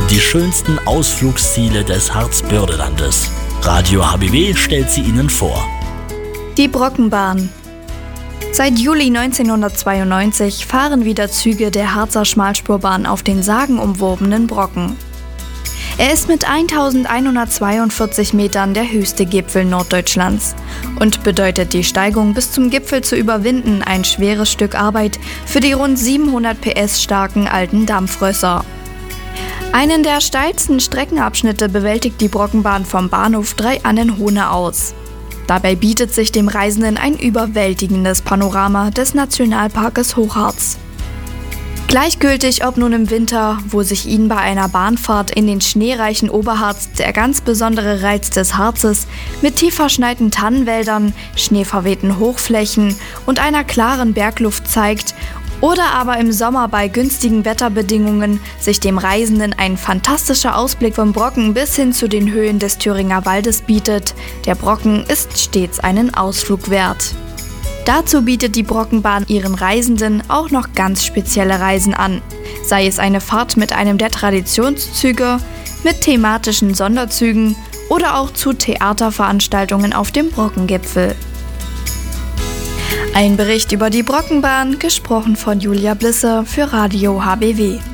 Die schönsten Ausflugsziele des Harzbördelandes. Radio HBW stellt sie Ihnen vor. Die Brockenbahn. Seit Juli 1992 fahren wieder Züge der Harzer Schmalspurbahn auf den sagenumwobenen Brocken. Er ist mit 1142 Metern der höchste Gipfel Norddeutschlands und bedeutet die Steigung bis zum Gipfel zu überwinden ein schweres Stück Arbeit für die rund 700 PS starken alten Dampfrösser. Einen der steilsten Streckenabschnitte bewältigt die Brockenbahn vom Bahnhof Dreiannenhohne aus. Dabei bietet sich dem Reisenden ein überwältigendes Panorama des Nationalparkes Hochharz. Gleichgültig ob nun im Winter, wo sich Ihnen bei einer Bahnfahrt in den schneereichen Oberharz der ganz besondere Reiz des Harzes mit tief verschneiten Tannenwäldern, schneeverwehten Hochflächen und einer klaren Bergluft zeigt, oder aber im Sommer bei günstigen Wetterbedingungen sich dem Reisenden ein fantastischer Ausblick vom Brocken bis hin zu den Höhen des Thüringer Waldes bietet, der Brocken ist stets einen Ausflug wert. Dazu bietet die Brockenbahn ihren Reisenden auch noch ganz spezielle Reisen an, sei es eine Fahrt mit einem der Traditionszüge, mit thematischen Sonderzügen oder auch zu Theaterveranstaltungen auf dem Brockengipfel. Ein Bericht über die Brockenbahn, gesprochen von Julia Blisse für Radio HBW.